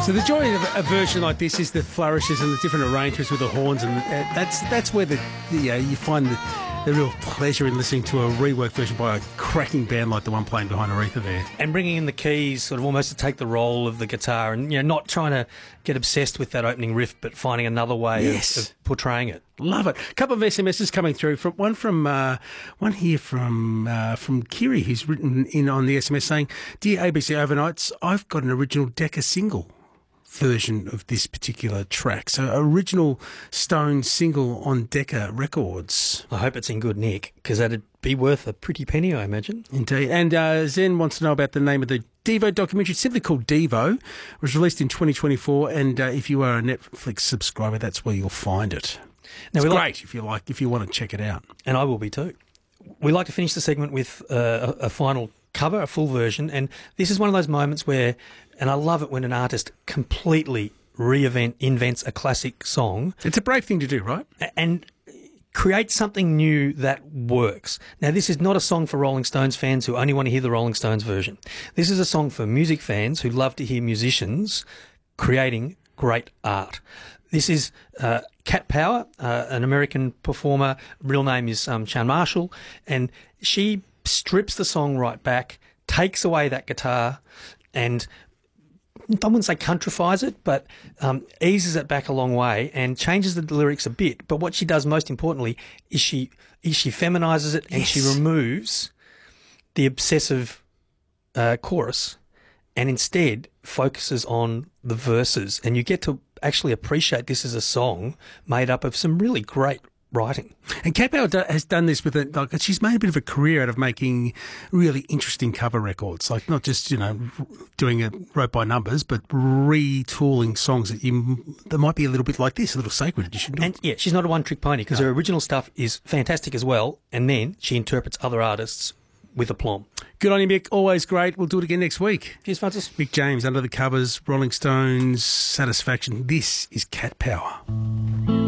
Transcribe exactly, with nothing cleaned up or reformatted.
So the joy of a version like this is the flourishes and the different arrangements with the horns, and uh, that's that's where the, the uh, you find the, the real pleasure in listening to a reworked version by a cracking band like the one playing behind Aretha there. And bringing in the keys, sort of almost to take the role of the guitar, and you know, not trying to get obsessed with that opening riff, but finding another way Yes. of, of portraying it. Love it. A couple of S M Ses coming through. From one from uh, one here from uh, from Kiri, who's written in on the S M S saying, "Dear A B C Overnights, I've got an original Decca single version of this particular track. So original Stone single on Decca Records." I hope it's in good nick, because that'd be worth a pretty penny, I imagine. Indeed. And uh, Zen wants to know about the name of the Devo documentary. It's simply called Devo. It was released in twenty twenty-four, and uh, if you are a Netflix subscriber, that's where you'll find it. Now, It's we great like, if you like, if you want to check it out. and I will be too. We like to finish the segment with uh, a, a final cover, a full version, and this is one of those moments where, and I love it when an artist completely reinvent invents a classic song It's a brave thing to do, right? and create something new that works. Now, this is not a song for Rolling Stones fans who only want to hear the Rolling Stones version. This is a song for music fans who love to hear musicians creating great art. This is uh, Cat Power, uh, an American performer. Real name is um, Shawn Marshall, and she strips the song right back, takes away that guitar, and I wouldn't say countrifies it, but um, eases it back a long way and changes the lyrics a bit. But what she does most importantly is she is she feminizes it, and Yes. she removes the obsessive uh, chorus and instead focuses on the verses. And you get to actually appreciate this as a song made up of some really great writing. And Cat Power do- has done this with it. Like, she's made a bit of a career out of making really interesting cover records. Like, not just, you know, doing it wrote by numbers, but retooling songs that you that might be a little bit like this, a little sacred edition. And yeah, she's not a one-trick pony, because her original stuff is fantastic as well, and then she interprets other artists with aplomb. Good on you, Mick. Always great. We'll do it again next week. Cheers, Francis. Mick James, Under the Covers, Rolling Stones, Satisfaction. This is Cat Power.